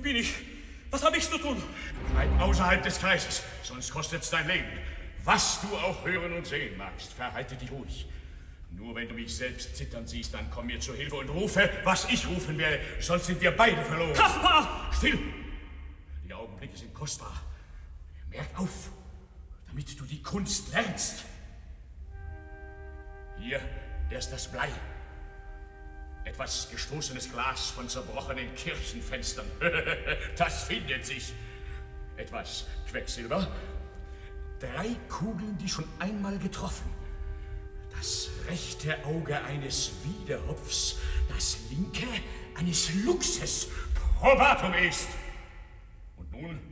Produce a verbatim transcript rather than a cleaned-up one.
bin ich? Was habe ich zu tun? Bleib außerhalb des Kreises, sonst kostet's dein Leben. Was du auch hören und sehen magst, verhalte dich ruhig. Nur wenn du mich selbst zittern siehst, dann komm mir zur Hilfe und rufe, was ich rufen werde, sonst sind wir beide verloren. Kaspar! Still! Die Augenblicke sind kostbar. Merk auf, damit du die Kunst lernst. Hier erst das Blei. Etwas gestoßenes Glas von zerbrochenen Kirchenfenstern. Das findet sich. Etwas Quecksilber. Drei Kugeln, die schon einmal getroffen. Das rechte Auge eines Wiedehopfs, das linke eines Luchses. Probatum ist. Und nun